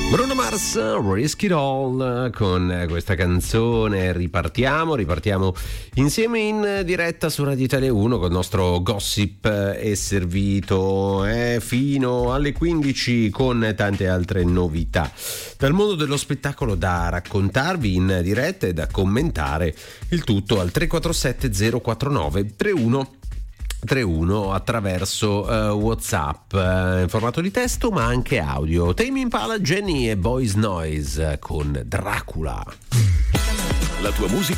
Bruno Mars, Risk It All, con questa canzone ripartiamo insieme in diretta su Radio Italia 1 con il nostro Gossip è servito fino alle 15 con tante altre novità dal mondo dello spettacolo da raccontarvi in diretta e da commentare, il tutto al 347 049 31 attraverso WhatsApp in formato di testo ma anche audio. Tame Impala, Jenny e Boys Noise con Dracula. La tua musica